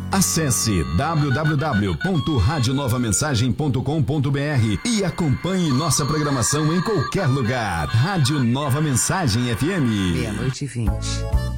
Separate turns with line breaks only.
Acesse www.radionovamensagem.com.br e acompanhe nossa programação em qualquer lugar. Rádio Nova Mensagem FM.
00:20.